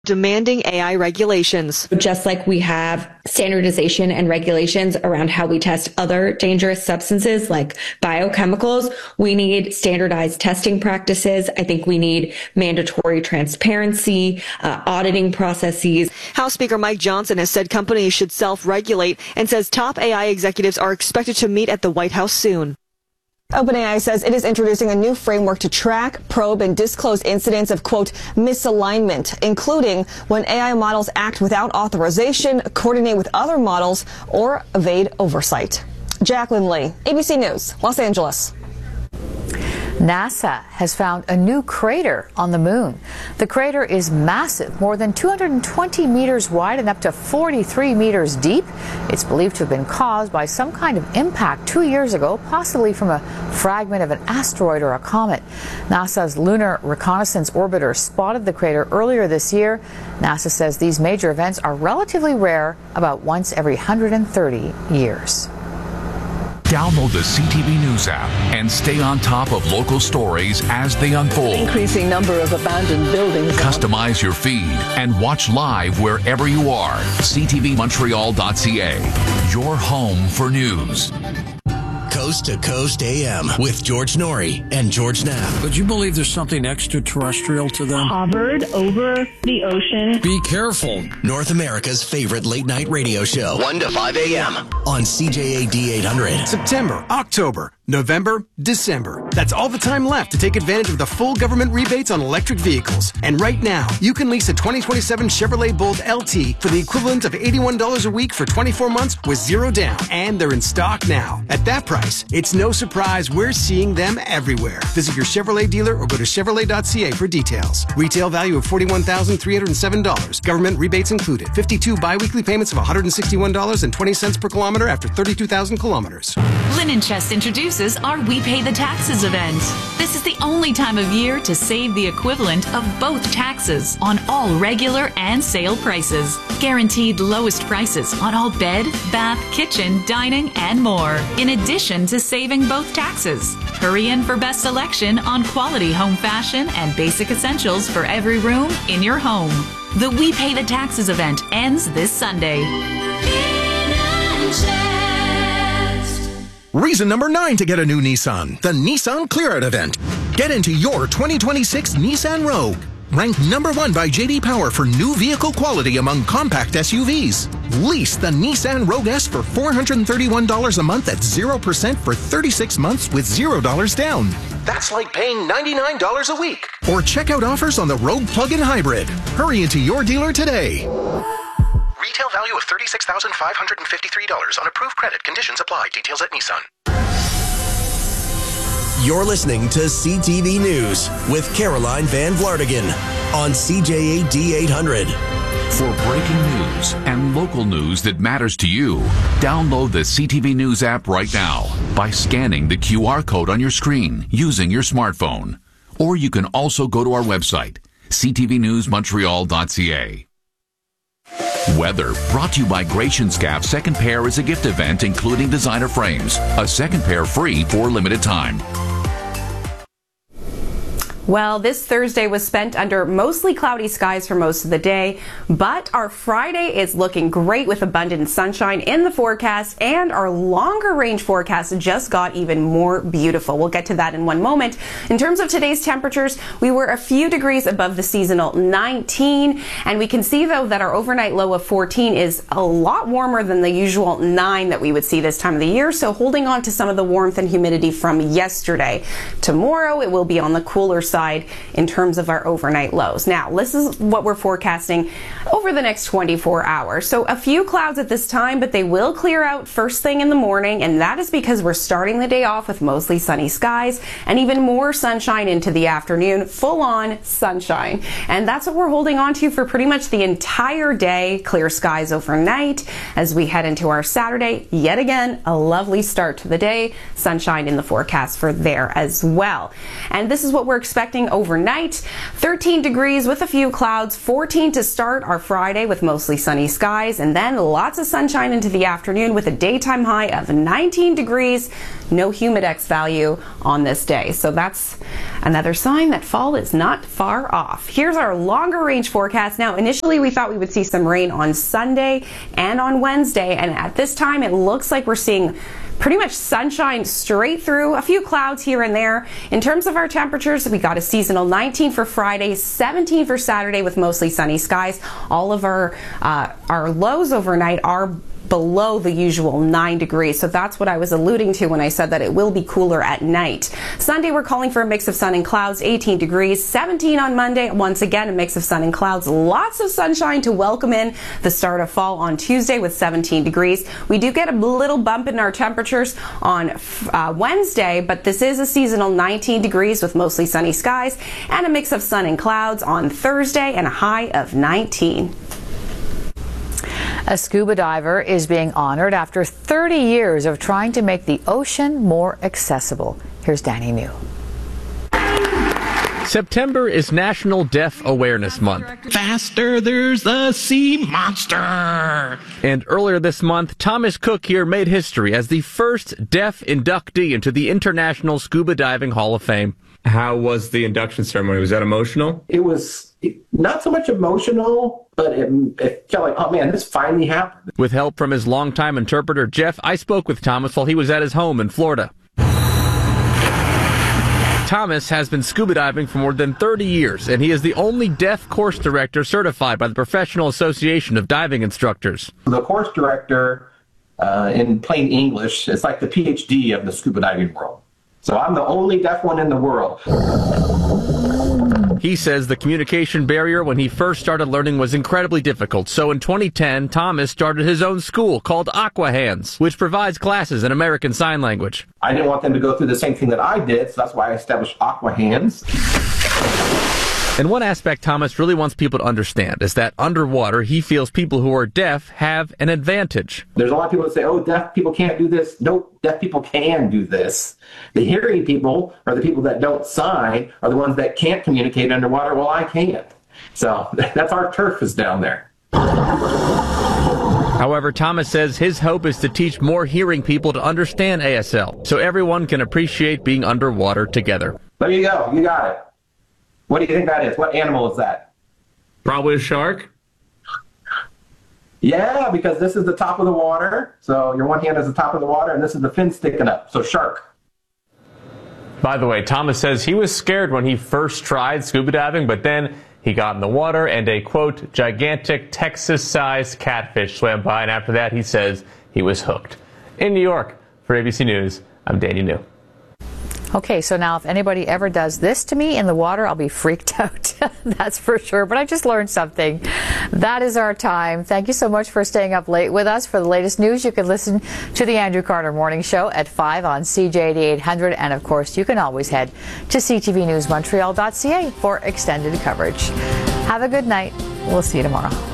demanding AI regulations. Just like we have standardization and regulations around how we test other dangerous substances like biochemicals, we need standardized testing practices. I think we need mandatory transparency, auditing processes. House Speaker Mike Johnson has said companies should self-regulate and says top AI executives are expected to meet at the White House soon. OpenAI says it is introducing a new framework to track, probe, and disclose incidents of, quote, misalignment, including when AI models act without authorization, coordinate with other models, or evade oversight. Jacqueline Lee, ABC News, Los Angeles. NASA has found a new crater on the moon. The crater is massive, more than 220 meters wide and up to 43 meters deep. It's believed to have been caused by some kind of impact 2 years ago, possibly from a fragment of an asteroid or a comet. NASA's Lunar Reconnaissance Orbiter spotted the crater earlier this year. NASA says these major events are relatively rare, about once every 130 years. Download the CTV News app and stay on top of local stories as they unfold. Increasing number of abandoned buildings. Customize your feed and watch live wherever you are. CTVMontreal.ca, your home for news. Coast to Coast AM with George Norrie and George Knapp. Would you believe there's something extraterrestrial to them? Hovered over the ocean. Be careful. North America's favorite late night radio show, 1 to 5 a.m. on CJAD 800. September, October, November, December. That's all the time left to take advantage of the full government rebates on electric vehicles. And right now, you can lease a 2027 Chevrolet Bolt LT for the equivalent of $81 a week for 24 months with zero down. And they're in stock now. At that price, it's no surprise we're seeing them everywhere. Visit your Chevrolet dealer or go to Chevrolet.ca for details. Retail value of $41,307. Government rebates included. 52 biweekly payments of $161.20 per kilometer after 32,000 kilometers. Linen Chest introduces our We Pay the Taxes event. This is the only time of year to save the equivalent of both taxes on all regular and sale prices. Guaranteed lowest prices on all bed, bath, kitchen, dining, and more. In addition to saving both taxes. Hurry in for best selection on quality home fashion and basic essentials for every room in your home. The We Pay the Taxes event ends this Sunday. Reason number 9 to get a new Nissan, the Nissan Clear Out event. Get into your 2026 Nissan Rogue. Ranked number 1 by J.D. Power for new vehicle quality among compact SUVs. Lease the Nissan Rogue S for $431 a month at 0% for 36 months with $0 down. That's like paying $99 a week. Or check out offers on the Rogue Plug-in Hybrid. Hurry into your dealer today. Retail value of $36,553 on approved credit. Conditions apply. Details at Nissan. You're listening to CTV News with Caroline Van Vlartigan on CJAD 800. For breaking news and local news that matters to you, download the CTV News app right now by scanning the QR code on your screen using your smartphone. Or you can also go to our website, ctvnewsmontreal.ca. Weather brought to you by Gratian Scaff. Second pair is a gift event including designer frames. A second pair free for limited time. Well, this Thursday was spent under mostly cloudy skies for most of the day, but our Friday is looking great with abundant sunshine in the forecast, and our longer range forecast just got even more beautiful. We'll get to that in one moment. In terms of today's temperatures, we were a few degrees above the seasonal 19, and we can see though that our overnight low of 14 is a lot warmer than the usual 9 that we would see this time of the year, so holding on to some of the warmth and humidity from yesterday. Tomorrow it will be on the cooler side in terms of our overnight lows. Now, this is what we're forecasting over the next 24 hours. So a few clouds at this time, but they will clear out first thing in the morning, and that is because we're starting the day off with mostly sunny skies and even more sunshine into the afternoon, full-on sunshine. And that's what we're holding on to for pretty much the entire day. Clear skies overnight as we head into our Saturday. Yet again, a lovely start to the day. Sunshine in the forecast for there as well. And this is what we're expecting expecting overnight. 13 degrees with a few clouds, 14 to start our Friday with mostly sunny skies, and then lots of sunshine into the afternoon with a daytime high of 19 degrees. No humidex value on this day. So that's another sign that fall is not far off. Here's our longer range forecast. Now, initially we thought we would see some rain on Sunday and on Wednesday, and at this time it looks like we're seeing pretty much sunshine straight through, a few clouds here and there. In terms of our temperatures, we got a seasonal 19 for Friday, 17 for Saturday with mostly sunny skies. All of our lows overnight are below the usual 9 degrees. So that's what I was alluding to when I said that it will be cooler at night. Sunday, we're calling for a mix of sun and clouds, 18 degrees, 17 on Monday. Once again, a mix of sun and clouds, lots of sunshine to welcome in the start of fall on Tuesday with 17 degrees. We do get a little bump in our temperatures on Wednesday, but this is a seasonal 19 degrees with mostly sunny skies and a mix of sun and clouds on Thursday and a high of 19. A scuba diver is being honored after 30 years of trying to make the ocean more accessible. Here's Danny New. September is National Deaf Awareness Month. Faster, there's a sea monster. And earlier this month, Thomas Cook here made history as the first deaf inductee into the International Scuba Diving Hall of Fame. How was the induction ceremony? Was that emotional? It was not so much emotional, but it felt like, oh man, this finally happened. With help from his longtime interpreter, Jeff, I spoke with Thomas while he was at his home in Florida. Thomas has been scuba diving for more than 30 years, and he is the only deaf course director certified by the Professional Association of Diving Instructors. The course director, in plain English, is like the PhD of the scuba diving world. So I'm the only deaf one in the world. He says the communication barrier when he first started learning was incredibly difficult. So in 2010, Thomas started his own school called Aqua Hands, which provides classes in American Sign Language. I didn't want them to go through the same thing that I did, so that's why I established Aqua Hands. And one aspect Thomas really wants people to understand is that underwater, he feels people who are deaf have an advantage. There's a lot of people that say, oh, deaf people can't do this. Nope, deaf people can do this. The hearing people, or the people that don't sign, are the ones that can't communicate underwater. Well, I can't. So that's our turf is down there. However, Thomas says his hope is to teach more hearing people to understand ASL so everyone can appreciate being underwater together. There you go. You got it. What do you think that is? What animal is that? Probably a shark. Yeah, because this is the top of the water. So your one hand is the top of the water, and this is the fin sticking up. So shark. By the way, Thomas says he was scared when he first tried scuba diving, but then he got in the water and a, quote, gigantic Texas-sized catfish swam by, and after that, he says he was hooked. In New York, for ABC News, I'm Danny New. Okay, so now if anybody ever does this to me in the water, I'll be freaked out. That's for sure. But I just learned something. That is our time. Thank you so much for staying up late with us. For the latest news, you can listen to the Andrew Carter Morning Show at 5 on CJAD 800. And of course, you can always head to ctvnewsmontreal.ca for extended coverage. Have a good night. We'll see you tomorrow.